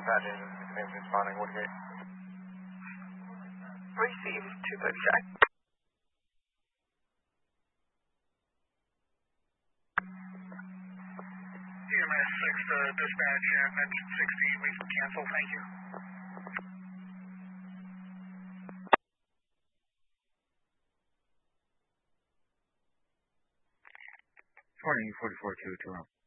Dispatch agent, name's responding, Woodgate. Receive 230 check. EMS 6 to dispatch, mention 16, we can cancel, thank you. 44 to Toronto.